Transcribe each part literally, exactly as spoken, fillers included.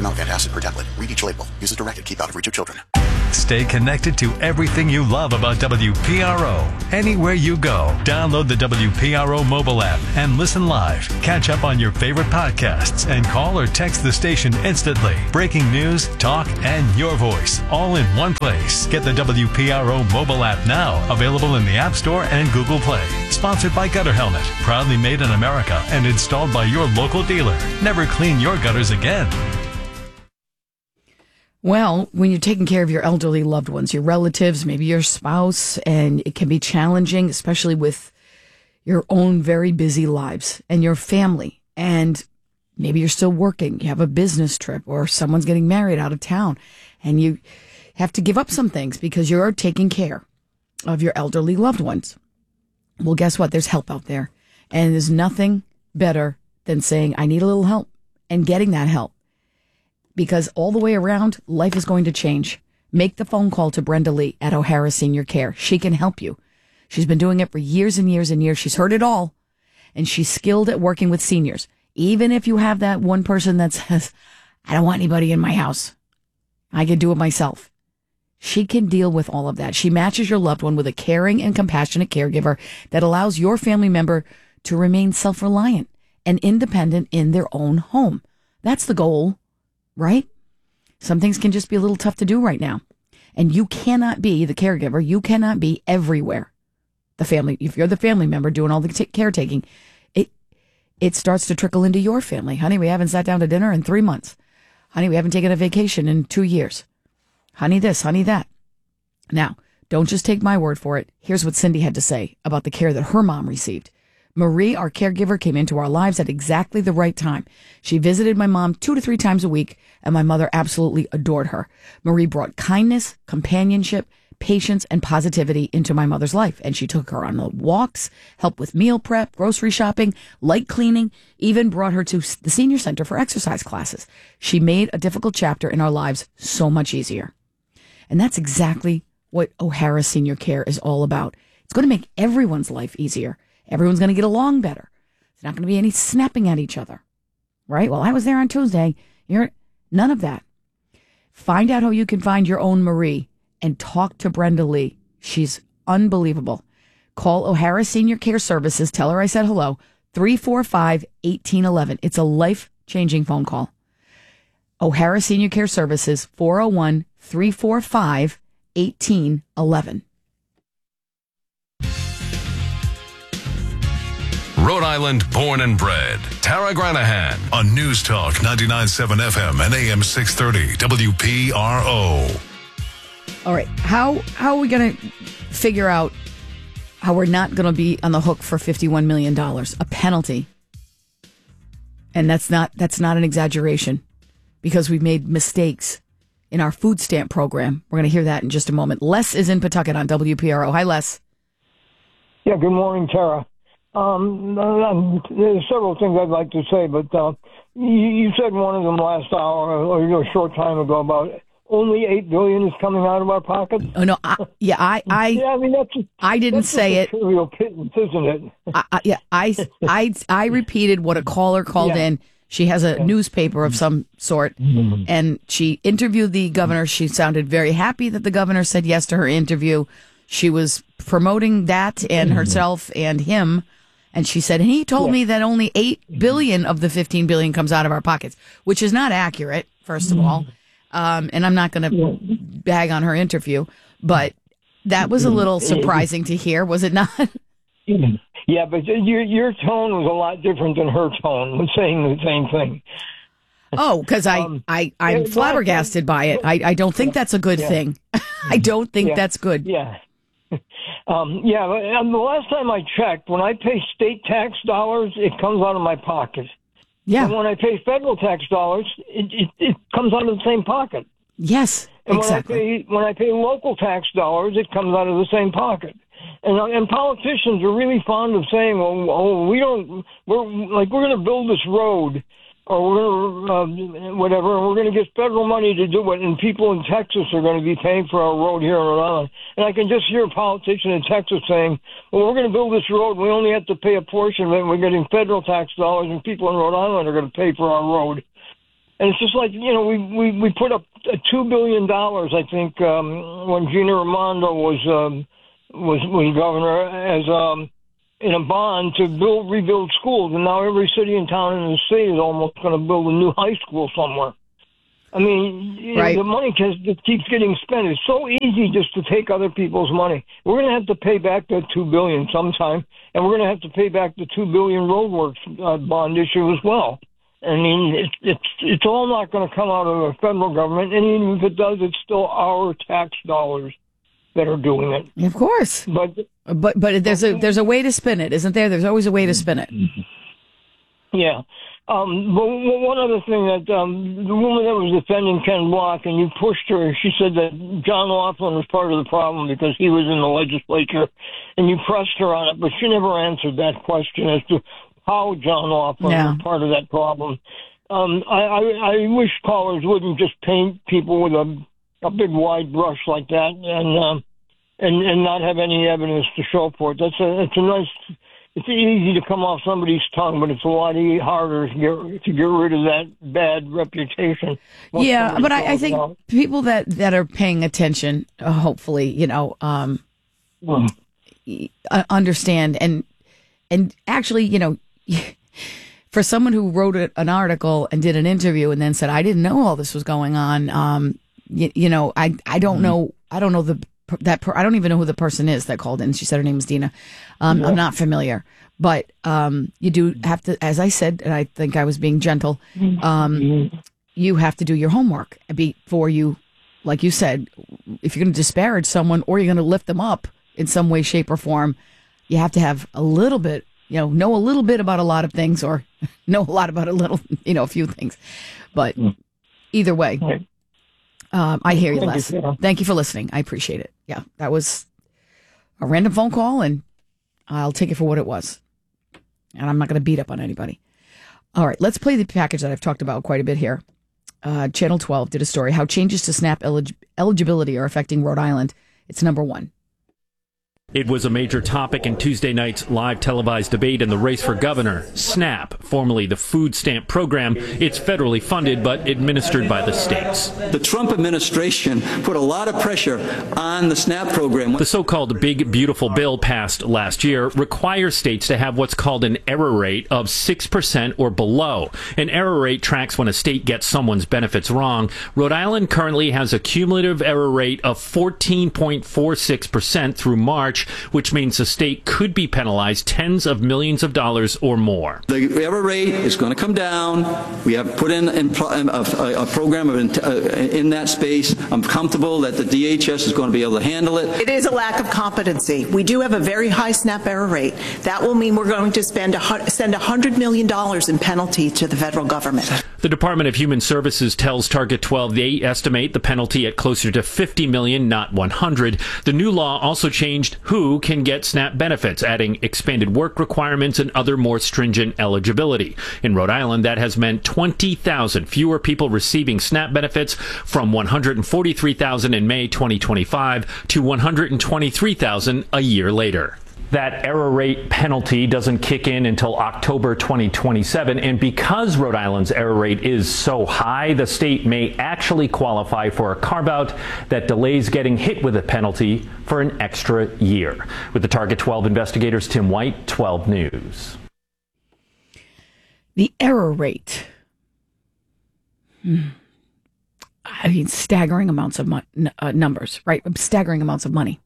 Phenolic acid per tablet. Read each label. Use as directed. Keep out of reach of children. Stay connected to everything you love about W P R O. Anywhere you go, download the W P R O mobile app and listen live. Catch up on your favorite podcasts and call or text the station instantly. Breaking news, talk, and your voice all in one place. Get the W P R O mobile app now. Available in the App Store and Google Play. Sponsored by Gutter Helmet. Proudly made in America and installed by your local dealer. Never clean your gutters again. Well, when you're taking care of your elderly loved ones, your relatives, maybe your spouse, and it can be challenging, especially with your own very busy lives and your family. And maybe you're still working, you have a business trip, or someone's getting married out of town, and you have to give up some things because you're taking care of your elderly loved ones. Well, guess what? There's help out there. And there's nothing better than saying, I need a little help, and getting that help. Because all the way around, life is going to change. Make the phone call to Brenda Lee at O'Hara Senior Care. She can help you. She's been doing it for years and years and years. She's heard it all. And she's skilled at working with seniors. Even if you have that one person that says, I don't want anybody in my house. I can do it myself. She can deal with all of that. She matches your loved one with a caring and compassionate caregiver that allows your family member to remain self-reliant and independent in their own home. That's the goal. Right? Some things can just be a little tough to do right now. And you cannot be the caregiver. You cannot be everywhere. The family, if you're the family member doing all the t- caretaking, it it starts to trickle into your family. Honey, we haven't sat down to dinner in three months. Honey, we haven't taken a vacation in two years. Honey this, honey that. Now, don't just take my word for it. Here's what Cindy had to say about the care that her mom received. Marie, our caregiver, came into our lives at exactly the right time. She visited my mom two to three times a week, and my mother absolutely adored her. Marie brought kindness, companionship, patience, and positivity into my mother's life, and she took her on walks, helped with meal prep, grocery shopping, light cleaning, even brought her to the senior center for exercise classes. She made a difficult chapter in our lives so much easier. And that's exactly what O'Hara Senior Care is all about. It's going to make everyone's life easier. Everyone's going to get along better. There's not going to be any snapping at each other, right? Well, I was there on Tuesday. You're none of that. Find out how you can find your own Marie and talk to Brenda Lee. She's unbelievable. Call O'Hara Senior Care Services. Tell her I said hello. three four five, one eight one one. It's a life-changing phone call. O'Hara Senior Care Services, four oh one, three four five, one eight one one. Rhode Island born and bred. Tara Granahan on News Talk ninety-nine point seven F M and A M six thirty W P R O. All right. How how are we going to figure out how we're not going to be on the hook for fifty-one million dollars, a penalty? And that's not that's not an exaggeration, because we've made mistakes in our food stamp program. We're going to hear that in just a moment. Les is in Pawtucket on W P R O. Hi, Les. Yeah, good morning, Tara. Um, um, there's several things I'd like to say, but uh, you, you said one of them last hour or a short time ago about only eight billion dollars is coming out of our pockets. Oh no, I, yeah, I, I, yeah, I mean that's. I didn't that's say it. Trivial pittance, isn't it? I, I, yeah, I, I, I repeated what a caller called yeah. in. She has a newspaper of some sort, mm-hmm. and she interviewed the governor. She sounded very happy that the governor said yes to her interview. She was promoting that and mm-hmm. herself and him. And she said, and he told yeah. me that only eight billion dollars of the fifteen billion dollars comes out of our pockets, which is not accurate, first of all. Um, and I'm not going to yeah. bag on her interview, but that was a little surprising to hear, was it not? Yeah, but your your tone was a lot different than her tone when saying the same thing. Oh, because I, um, I, I'm flabbergasted by it. I, I don't think that's a good yeah. thing. I don't think yeah. that's good. Yeah. Um, yeah, and the last time I checked, when I pay state tax dollars, it comes out of my pocket. Yeah. And when I pay federal tax dollars, it, it, it comes out of the same pocket. Yes, and exactly. When I, pay, when I pay local tax dollars, it comes out of the same pocket. And, and politicians are really fond of saying, "Well, oh, we don't. We're like we're going to build this road, or we're going to uh, whatever, and we're going to get federal money to do it, and people in Texas are going to be paying for our road here in Rhode Island." And I can just hear a politician in Texas saying, "Well, we're going to build this road. We only have to pay a portion of it. We're getting federal tax dollars, and people in Rhode Island are going to pay for our road." And it's just like, you know, we we, we put up two billion dollars, I think, um, when Gina Raimondo was um, was was governor, as um, in a bond to build rebuild schools, and now every city and town in the state is almost going to build a new high school somewhere. I mean, you right. know, the money just, just keeps getting spent. It's so easy just to take other people's money. We're going to have to pay back that two billion dollars sometime, and we're going to have to pay back the two billion dollars roadworks uh, bond issue as well. I mean, it's it's it's all not going to come out of the federal government, and even if it does, it's still our tax dollars that are doing it. Of course, but but but there's a there's a way to spin it, isn't there? There's always a way to spin it. Yeah. Um, but one other thing that um, the woman that was defending Ken Block, and you pushed her, she said that John Laughlin was part of the problem because he was in the legislature, and you pressed her on it, but she never answered that question as to how John Laughlin yeah. was part of that problem. Um, I, I, I wish callers wouldn't just paint people with a, a big wide brush like that and, um, and and not have any evidence to show for it. That's a, it's a nice... It's easy to come off somebody's tongue, but it's a lot harder to get, to get rid of that bad reputation. Yeah, but I, I think out. people that, that are paying attention, uh, hopefully, you know, um, mm. understand. And and actually, you know, for someone who wrote an article and did an interview and then said, I didn't know all this was going on, um, you, you know, I, I don't mm. know, I don't know the that per, I don't even know who the person is that called in. She said her name was Dina. Um, yeah. I'm not familiar, but um, you do have to, as I said, and I think I was being gentle. Um, you have to do your homework before you, like you said, if you're going to disparage someone or you're going to lift them up in some way, shape, or form, you have to have a little bit, you know, know a little bit about a lot of things, or know a lot about a little, you know, a few things. But either way. Right. Um, I hear you, Thank Les. You, Thank you for listening. I appreciate it. Yeah, that was a random phone call, and I'll take it for what it was. And I'm not going to beat up on anybody. All right, let's play the package that I've talked about quite a bit here. Uh, Channel twelve did a story, how changes to SNAP elig- eligibility are affecting Rhode Island. It's number one. It was a major topic in Tuesday night's live televised debate in the race for governor. SNAP, formerly the food stamp program, it's federally funded but administered by the states. The Trump administration put a lot of pressure on the SNAP program. The so-called Big Beautiful Bill passed last year requires states to have what's called an error rate of six percent or below. An error rate tracks when a state gets someone's benefits wrong. Rhode Island currently has a cumulative error rate of fourteen point four six percent through March, which means the state could be penalized tens of millions of dollars or more. The error rate is going to come down. We have put in, in a, a, a program of, uh, in that space. I'm comfortable that the D H S is going to be able to handle it. It is a lack of competency. We do have a very high SNAP error rate. That will mean we're going to spend a, send one hundred million dollars in penalty to the federal government. The Department of Human Services tells Target twelve they estimate the penalty at closer to fifty million dollars, not one hundred. The new law also changed who can get SNAP benefits, adding expanded work requirements and other more stringent eligibility. In Rhode Island, that has meant twenty thousand fewer people receiving SNAP benefits, from one hundred forty-three thousand in May twenty twenty-five to one hundred twenty-three thousand a year later. That error rate penalty doesn't kick in until October twenty twenty-seven, and because Rhode Island's error rate is so high, the state may actually qualify for a carve-out that delays getting hit with a penalty for an extra year. With the Target twelve investigators, Tim White, twelve News. The error rate. Hmm. I mean, staggering amounts of mo- uh, numbers, right? Staggering amounts of money.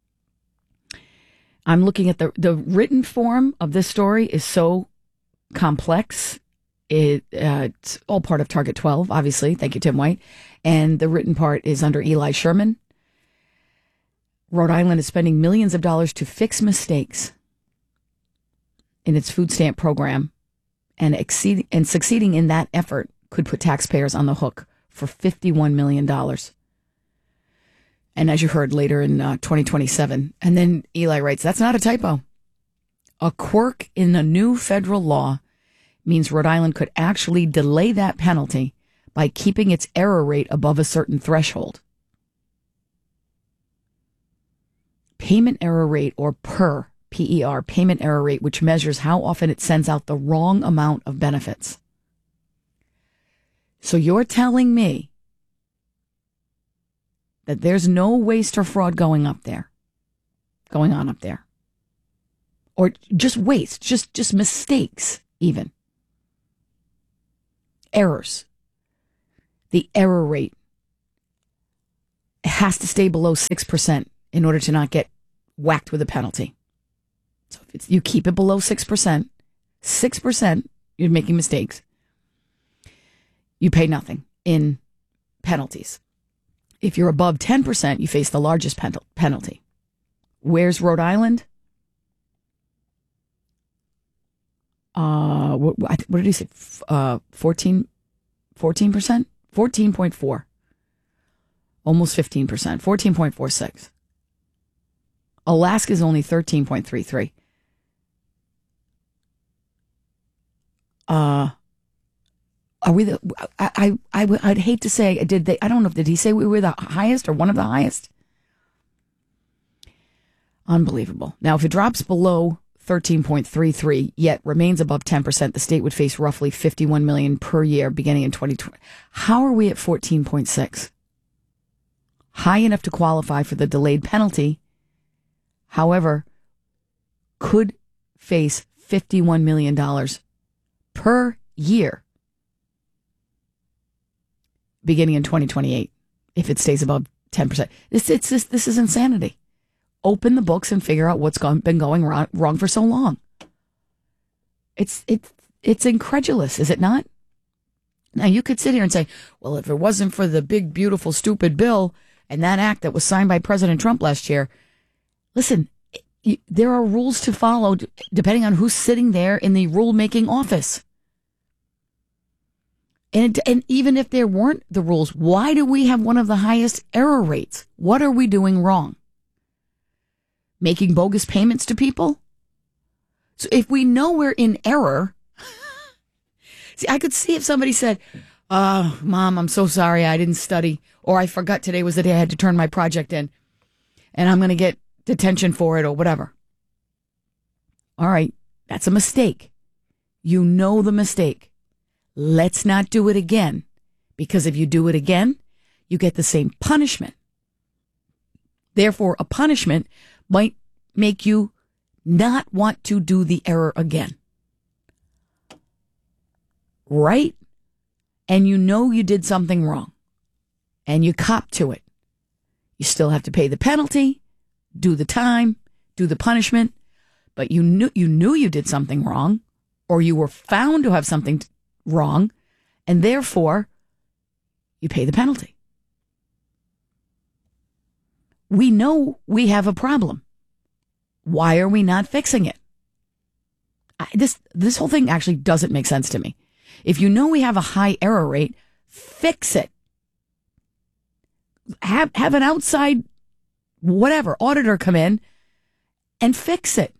I'm looking at the the written form of this story is so complex. It uh, it's all part of Target twelve, obviously. Thank you, Tim White. And the written part is under Eli Sherman. Rhode Island is spending millions of dollars to fix mistakes in its food stamp program, and exceed and succeeding in that effort could put taxpayers on the hook for fifty-one million dollars. And as you heard, later in uh, twenty twenty-seven. And then Eli writes, that's not a typo. A quirk in the new federal law means Rhode Island could actually delay that penalty by keeping its error rate above a certain threshold. Payment error rate, or PER, P E R, payment error rate, which measures how often it sends out the wrong amount of benefits. So you're telling me that there's no waste or fraud going up there, going on up there, or just waste, just, just mistakes, even errors. The error rate has to stay below six percent in order to not get whacked with a penalty. So if it's, you keep it below six percent, six percent, you're making mistakes. You pay nothing in penalties. If you're above ten percent, you face the largest pen- penalty. Where's Rhode Island? Uh, what, what did he say? Uh, fourteen, fourteen percent? fourteen point four. Almost fifteen percent. fourteen point four six. Alaska is only thirteen point three three. Uh, are we the, I, I, I, I'd hate to say, did they, I don't know, did he say we were the highest or one of the highest? Unbelievable. Now, if it drops below thirteen point three three, yet remains above ten percent, the state would face roughly fifty-one million dollars per year beginning in twenty twenty. How are we at fourteen point six? High enough to qualify for the delayed penalty, however, could face fifty-one million dollars per year beginning in twenty twenty-eight if it stays above ten percent. This, it's, this, this is insanity. Open the books and figure out what's gone, been going wrong, wrong for so long. It's, it's, it's incredulous, is it not? Now, you could sit here and say, well, if it wasn't for the big, beautiful, stupid bill and that act that was signed by President Trump last year, listen, you, there are rules to follow depending on who's sitting there in the rulemaking office. And, and even if there weren't the rules, why do we have one of the highest error rates? What are we doing wrong? Making bogus payments to people? So if we know we're in error, see, I could see if somebody said, oh, Mom, I'm so sorry I didn't study, or I forgot today was the day I had to turn my project in, and I'm going to get detention for it or whatever. All right, that's a mistake. You know the mistake. Let's not do it again, because if you do it again, you get the same punishment. Therefore, a punishment might make you not want to do the error again. Right? And you know you did something wrong, and you cop to it. You still have to pay the penalty, do the time, do the punishment, but you knew you knew you did something wrong, or you were found to have something wrong, and therefore you pay the penalty. We know we have a problem. Why are we not fixing it? I, this this whole thing actually doesn't make sense to me. If you know we have a high error rate, fix it. Have have an outside whatever auditor come in and fix it.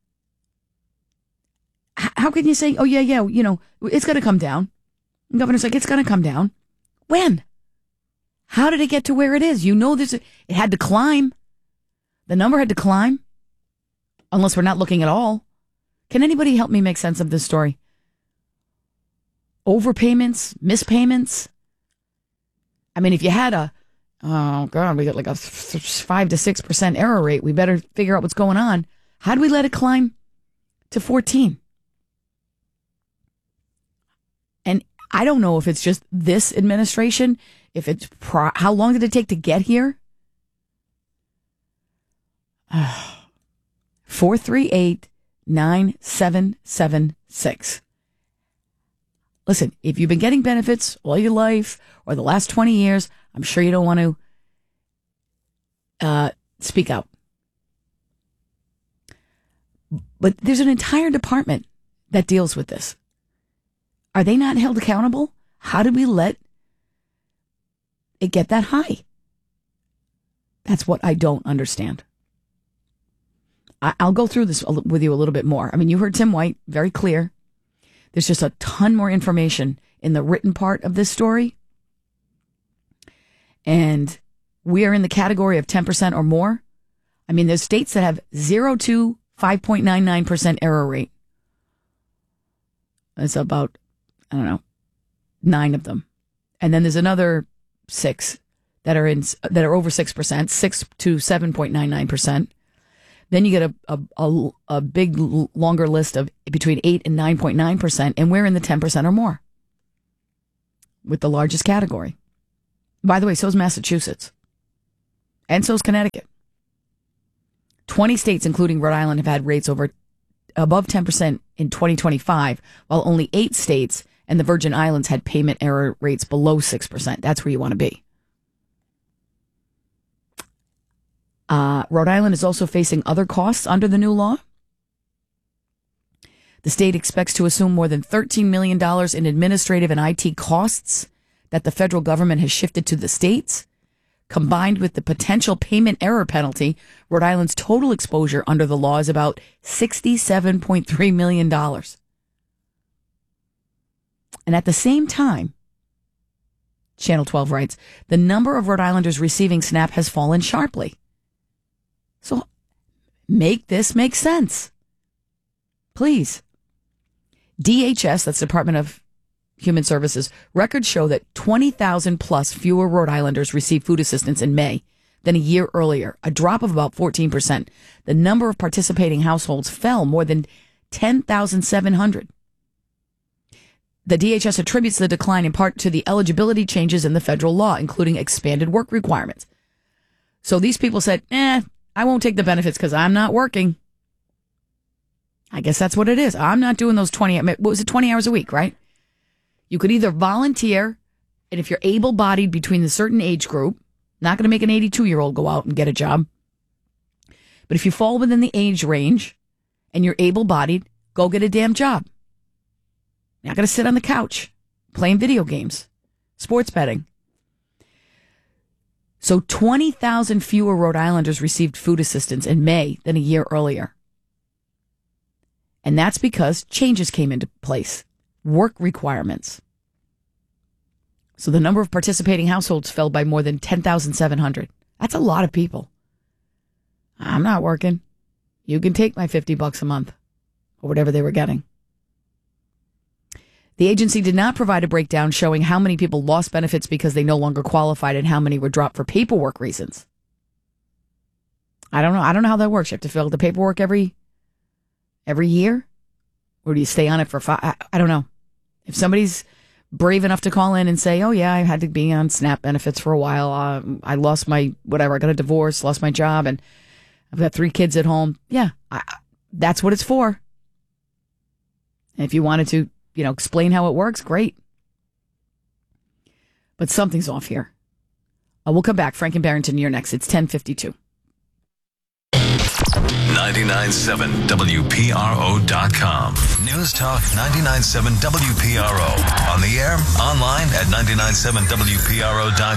H- how can you say, oh yeah, yeah, you know, it's going to come down? The governor's like, it's going to come down. When? How did it get to where it is? You know, there's a, it had to climb. The number had to climb. Unless we're not looking at all. Can anybody help me make sense of this story? Overpayments, mispayments. I mean, if you had a, oh God, we got like a five to six percent error rate. We better figure out what's going on. How do we let it climb to fourteen? And I don't know if it's just this administration. If it's pro- how long did it take to get here? four three eight, nine seven seven six. Listen, if you've been getting benefits all your life or the last twenty years, I'm sure you don't want to uh, speak out. But there's an entire department that deals with this. Are they not held accountable? How did we let it get that high? That's what I don't understand. I, I'll go through this with you a little bit more. I mean, you heard Tim White, very clear. There's just a ton more information in the written part of this story. And we are in the category of ten percent or more. I mean, there's states that have zero to five point nine nine percent error rate. That's about, I don't know, nine of them. And then there's another six that are in that are over six percent, six to seven point nine nine percent. Then you get a, a, a, a big, longer list of between eight and nine point nine percent, and we're in the ten percent or more with the largest category. By the way, so is Massachusetts. And so is Connecticut. twenty states, including Rhode Island, have had rates over above ten percent in twenty twenty-five, while only eight states and the Virgin Islands had payment error rates below six percent. That's where you want to be. Uh, Rhode Island is also facing other costs under the new law. The state expects to assume more than thirteen million dollars in administrative and I T costs that the federal government has shifted to the states. Combined with the potential payment error penalty, Rhode Island's total exposure under the law is about sixty-seven point three million dollars. And at the same time, Channel twelve writes, the number of Rhode Islanders receiving SNAP has fallen sharply. So make this make sense. Please. D H S, that's Department of Human Services, records show that twenty thousand plus fewer Rhode Islanders received food assistance in May than a year earlier, a drop of about fourteen percent. The number of participating households fell more than ten thousand seven hundred. The D H S attributes the decline in part to the eligibility changes in the federal law, including expanded work requirements. So these people said, eh, I won't take the benefits because I'm not working. I guess that's what it is. I'm not doing those twenty, what was it, twenty hours a week, right? You could either volunteer, and if you're able-bodied between the certain age group, not going to make an eighty-two-year-old go out and get a job. But if you fall within the age range and you're able-bodied, go get a damn job. You're not going to sit on the couch playing video games, sports betting. So twenty thousand fewer Rhode Islanders received food assistance in May than a year earlier. And that's because changes came into place. Work requirements. So the number of participating households fell by more than ten thousand seven hundred. That's a lot of people. I'm not working. You can take my fifty bucks a month or whatever they were getting. The agency did not provide a breakdown showing how many people lost benefits because they no longer qualified and how many were dropped for paperwork reasons. I don't know. I don't know how that works. You have to fill out the paperwork every every year? Or do you stay on it for five? I, I don't know. If somebody's brave enough to call in and say, oh, yeah, I had to be on SNAP benefits for a while. Uh, I lost my, whatever, I got a divorce, lost my job, and I've got three kids at home. Yeah, I, that's what it's for. And if you wanted to, you know, explain how it works, great. But something's off here. Uh, we'll come back. Frank and Barrington, you're next. It's ten fifty-two. ninety-nine point seven W P R O dot com. News Talk ninety-nine point seven W P R O. On the air, online at ninety-nine point seven W P R O dot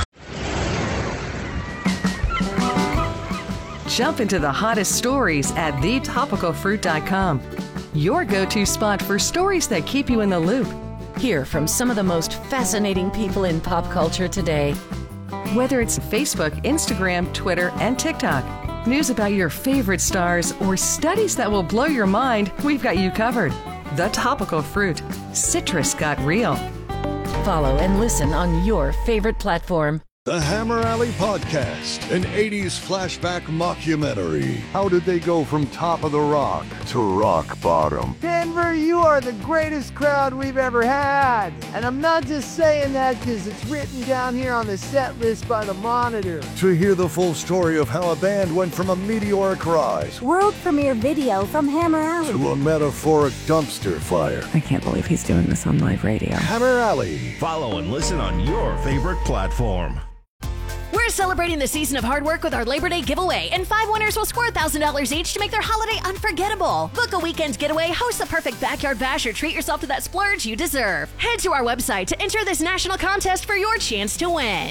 com. Jump into the hottest stories at the topical fruit dot com. Your go-to spot for stories that keep you in the loop. Hear from some of the most fascinating people in pop culture today. Whether it's Facebook, Instagram, Twitter, and TikTok. News about your favorite stars or studies that will blow your mind, we've got you covered. The Topical Fruit. Citrus got real. Follow and listen on your favorite platform. The Hammer Alley Podcast, an eighties flashback mockumentary. How did they go from top of the rock to rock bottom? Denver, you are the greatest crowd we've ever had. And I'm not just saying that because it's written down here on the set list by the Monitor. To hear the full story of how a band went from a meteoric rise, world premiere video from Hammer Alley, to a metaphoric dumpster fire. I can't believe he's doing this on live radio. Hammer Alley. Follow and listen on your favorite platform. We're celebrating the season of hard work with our Labor Day giveaway, and five winners will score one thousand dollars each to make their holiday unforgettable. Book a weekend getaway, host the perfect backyard bash, or treat yourself to that splurge you deserve. Head to our website to enter this national contest for your chance to win.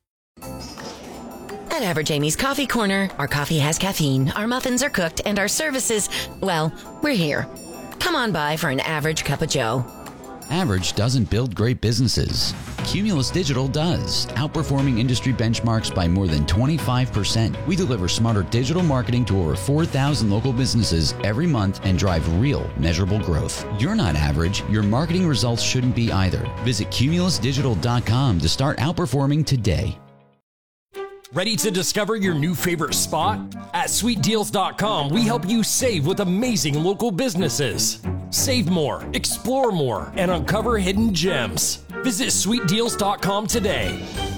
At Average Amy's Coffee Corner, our coffee has caffeine, our muffins are cooked, and our services, well, we're here. Come on by for an average cup of joe. Average doesn't build great businesses. Cumulus Digital does, outperforming industry benchmarks by more than twenty-five percent. We deliver smarter digital marketing to over four thousand local businesses every month and drive real, measurable growth. You're not average. Your marketing results shouldn't be either. Visit cumulus digital dot com to start outperforming today. Ready to discover your new favorite spot? At sweet deals dot com, we help you save with amazing local businesses. Save more, explore more, and uncover hidden gems. Visit sweet deals dot com today.